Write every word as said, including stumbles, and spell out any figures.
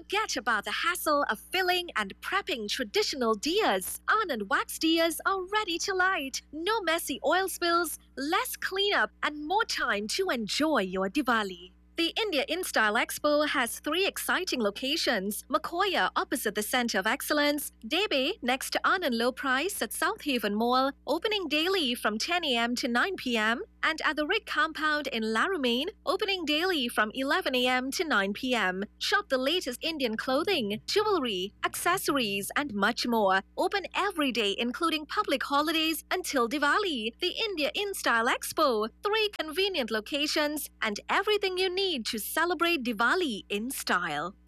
Forget about the hassle of filling and prepping traditional diyas. Anand wax diyas are ready to light. No messy oil spills, less cleanup, and more time to enjoy your Diwali. The India InStyle Expo has three exciting locations: Makoya opposite the Centre of Excellence, Debe next to Anand Low Price at South Haven Mall, opening daily from ten a m to nine p m, and at the Rick Compound in Larumain, opening daily from eleven a m to nine p m. Shop the latest Indian clothing, jewelry, accessories, and much more. Open every day, including public holidays until Diwali. The India InStyle Expo, three convenient locations, and everything you need to celebrate Diwali in style.